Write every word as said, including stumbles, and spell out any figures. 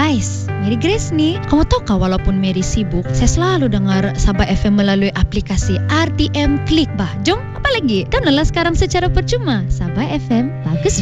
Guys, Mary Grace nih. Kamu tahu kah walaupun Mary sibuk, saya selalu dengar Sabah F M melalui aplikasi R T M Klik bah. Jom, apa lagi? Kan lelah sekarang secara percuma. Sabah F M, bagus